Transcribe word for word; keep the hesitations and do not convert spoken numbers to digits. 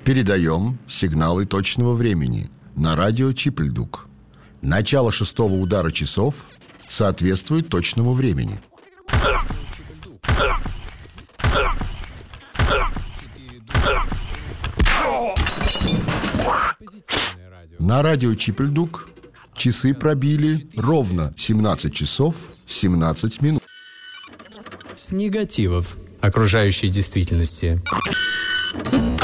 Передаем сигналы точного времени на радио Чипельдук. Начало шестого удара часов соответствует точному времени. На радио Чипельдук часы пробили ровно семнадцать часов семнадцать минут. С негативов окружающей действительности.